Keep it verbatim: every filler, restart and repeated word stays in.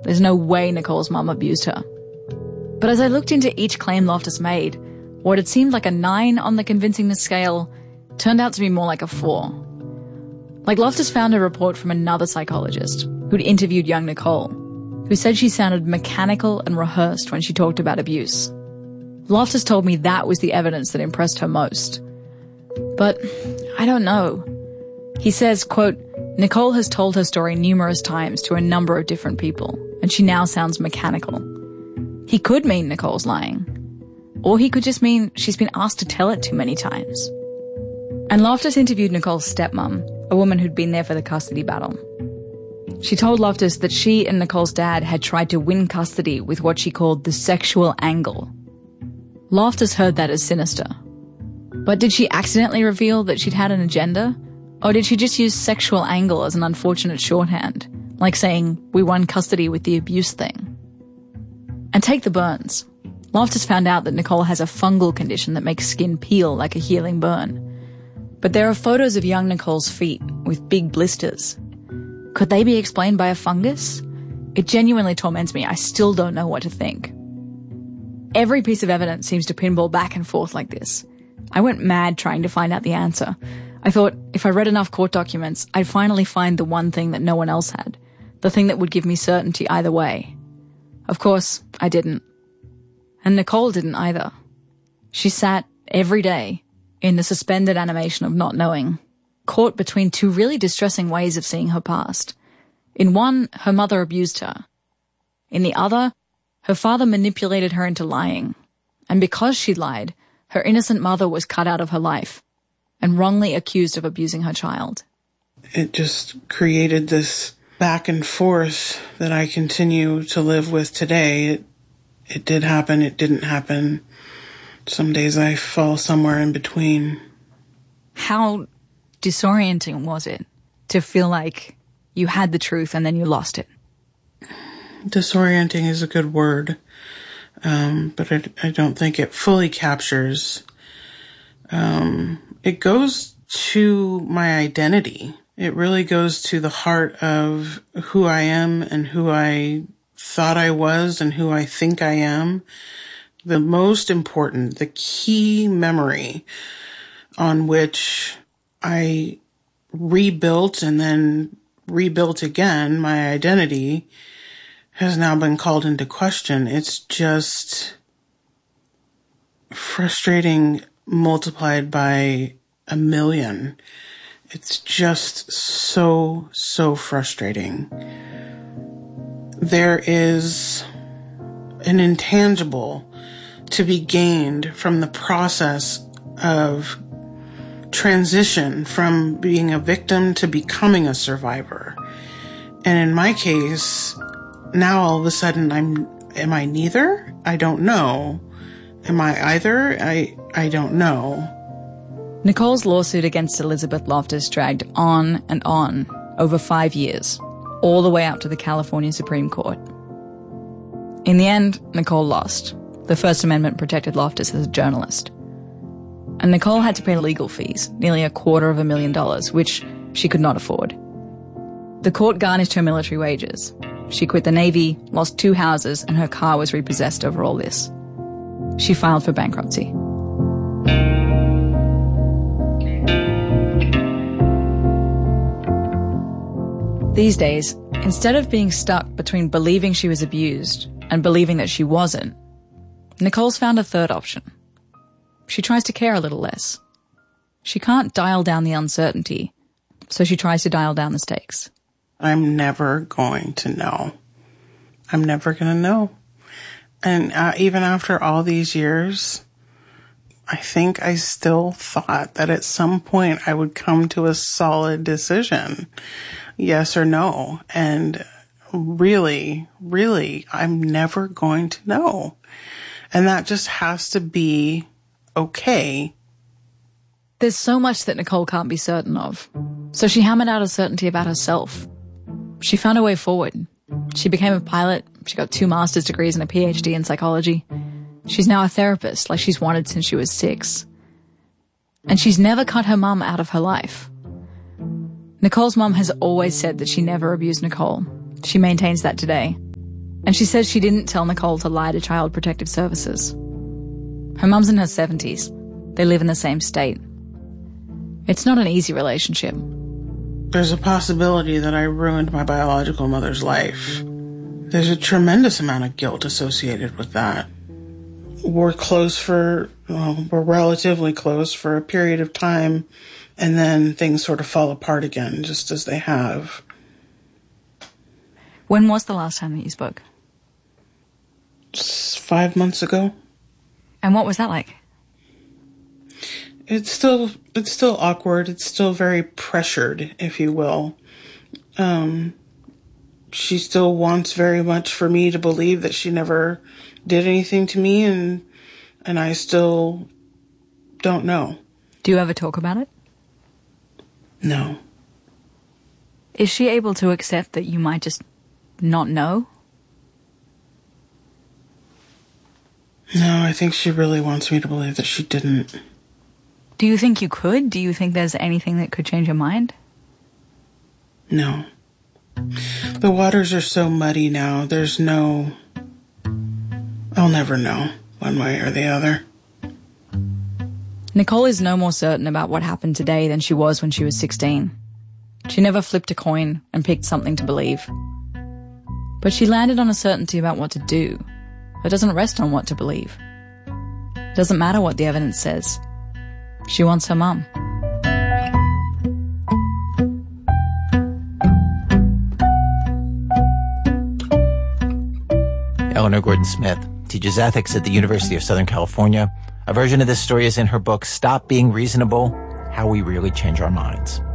There's no way Nicole's mum abused her. But as I looked into each claim Loftus made, what had seemed like a nine on the convincingness scale turned out to be more like a four. Like Loftus found a report from another psychologist who'd interviewed young Nicole, who said she sounded mechanical and rehearsed when she talked about abuse. Loftus told me that was the evidence that impressed her most. But I don't know. He says, quote, Nicole has told her story numerous times to a number of different people, and she now sounds mechanical. He could mean Nicole's lying. Or he could just mean she's been asked to tell it too many times. And Loftus interviewed Nicole's stepmom, a woman who'd been there for the custody battle. She told Loftus that she and Nicole's dad had tried to win custody with what she called the sexual angle. Loftus heard that as sinister. But did she accidentally reveal that she'd had an agenda? Or did she just use sexual angle as an unfortunate shorthand, like saying, we won custody with the abuse thing? And take the burns. Loftus found out that Nicole has a fungal condition that makes skin peel like a healing burn. But there are photos of young Nicole's feet with big blisters. Could they be explained by a fungus? It genuinely torments me. I still don't know what to think. Every piece of evidence seems to pinball back and forth like this. I went mad trying to find out the answer. I thought if I read enough court documents, I'd finally find the one thing that no one else had, the thing that would give me certainty either way. Of course, I didn't. And Nicole didn't either. She sat every day in the suspended animation of not knowing, caught between two really distressing ways of seeing her past. In one, her mother abused her. In the other, her father manipulated her into lying. And because she lied, her innocent mother was cut out of her life and wrongly accused of abusing her child. It just created this back and forth that I continue to live with today. It, it did happen, it didn't happen. Some days I fall somewhere in between. How disorienting was it to feel like you had the truth and then you lost it? Disorienting is a good word, um, but I, I don't think it fully captures. Um, it goes to my identity. It really goes to the heart of who I am and who I thought I was and who I think I am. The most important, the key memory on which I rebuilt and then rebuilt again my identity has now been called into question. It's just frustrating multiplied by a million. It's just so, so frustrating. There is an intangible to be gained from the process of transition from being a victim to becoming a survivor. And in my case, now all of a sudden I'm, am I neither? I don't know. Am I either? I, I don't know. Nicole's lawsuit against Elizabeth Loftus dragged on and on over five years, all the way up to the California Supreme Court. In the end, Nicole lost. The First Amendment protected Loftus as a journalist. And Nicole had to pay legal fees, nearly a quarter of a million dollars, which she could not afford. The court garnished her military wages. She quit the Navy, lost two houses, and her car was repossessed over all this. She filed for bankruptcy. These days, instead of being stuck between believing she was abused and believing that she wasn't, Nicole's found a third option. She tries to care a little less. She can't dial down the uncertainty, so she tries to dial down the stakes. I'm never going to know. I'm never going to know. And uh, even after all these years, I think I still thought that at some point I would come to a solid decision, yes or no. And really, really, I'm never going to know. And that just has to be okay. There's so much that Nicole can't be certain of. So she hammered out a certainty about herself. She found a way forward. She became a pilot. She got two master's degrees and a P H D in psychology. She's now a therapist, like she's wanted since she was six. And she's never cut her mum out of her life. Nicole's mum has always said that she never abused Nicole. She maintains that today. And she says she didn't tell Nicole to lie to Child Protective Services. Her mum's in her seventies. They live in the same state. It's not an easy relationship. There's a possibility that I ruined my biological mother's life. There's a tremendous amount of guilt associated with that. We're close for, well, we're relatively close for a period of time, and then things sort of fall apart again, just as they have. When was the last time that you spoke? Just five months ago. And what was that like? It's still, it's still awkward. It's still very pressured, if you will. Um, she still wants very much for me to believe that she never did anything to me, and and I still don't know. Do you ever talk about it? No. Is she able to accept that you might just not know? No, I think she really wants me to believe that she didn't. Do you think you could? Do you think there's anything that could change your mind? No. The waters are so muddy now. There's no... I'll never know, one way or the other. Nicole is no more certain about what happened today than she was when she was sixteen. She never flipped a coin and picked something to believe. But she landed on a certainty about what to do. It doesn't rest on what to believe. It doesn't matter what the evidence says. She wants her mum. Eleanor Gordon-Smith teaches ethics at the University of Southern California. A version of this story is in her book, Stop Being Reasonable: How We Really Change Our Minds.